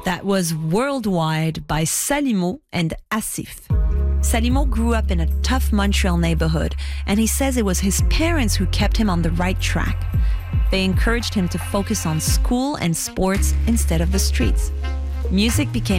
That was Worldwide by Salimo and Asif. Salimo grew up in a tough Montreal neighborhood, and he says it was his parents who kept him on the right track. They encouraged him to focus on school and sports instead of the streets. Music became